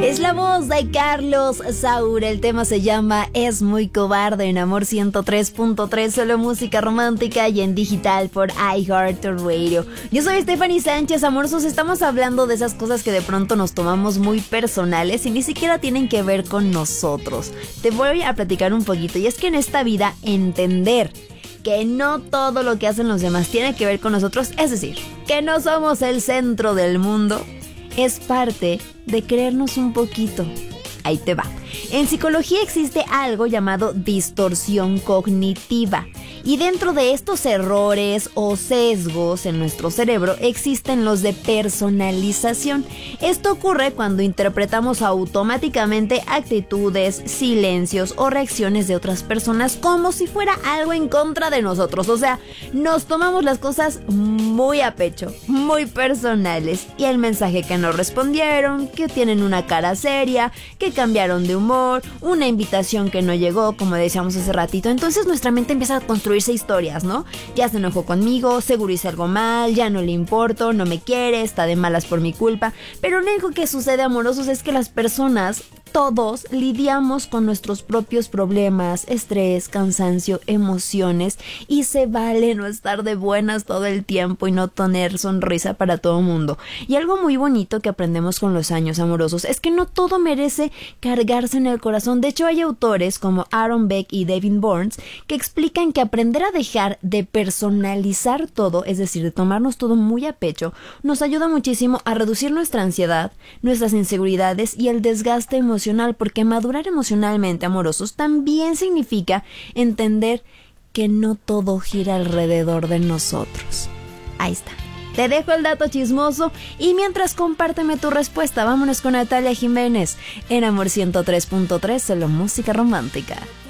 Es la voz de Carlos Saúl. El tema se llama Es muy cobarde en Amor 103.3, solo música romántica y en digital por iHeartRadio. Yo soy Stephanie Sánchez. Amorosos, estamos hablando de esas cosas que de pronto nos tomamos muy personales y ni siquiera tienen que ver con nosotros. Te voy a platicar un poquito, y es que en esta vida entender que no todo lo que hacen los demás tiene que ver con nosotros, es decir, que no somos el centro del mundo, es parte de creernos un poquito. Ahí te va. En psicología existe algo llamado distorsión cognitiva. Y dentro de estos errores o sesgos en nuestro cerebro existen los de personalización. Esto ocurre cuando interpretamos automáticamente actitudes, silencios o reacciones de otras personas como si fuera algo en contra de nosotros. O sea, nos tomamos las cosas muy a pecho, muy personales. Y el mensaje que no respondieron, que tienen una cara seria, que cambiaron de humor, una invitación que no llegó, como decíamos hace ratito. Entonces nuestra mente empieza a construirse historias, ¿no? Ya se enojó conmigo, seguro hice algo mal, ya no le importo, no me quiere, está de malas por mi culpa. Pero lo único que sucede, amorosos, es que las personas, todos, lidiamos con nuestros propios problemas, estrés, cansancio, emociones, y se vale no estar de buenas todo el tiempo y no tener sonrisa para todo el mundo. Y algo muy bonito que aprendemos con los años, amorosos, es que no todo merece cargarse en el corazón. De hecho, hay autores como Aaron Beck y David Burns que explican que aprender a dejar de personalizar todo, es decir, de tomarnos todo muy a pecho, nos ayuda muchísimo a reducir nuestra ansiedad, nuestras inseguridades y el desgaste emocional, porque madurar emocionalmente, amorosos, también significa entender que no todo gira alrededor de nosotros. Ahí está. Te dejo el dato chismoso y mientras compárteme tu respuesta. Vámonos con Natalia Jiménez en Amor 103.3, solo música romántica.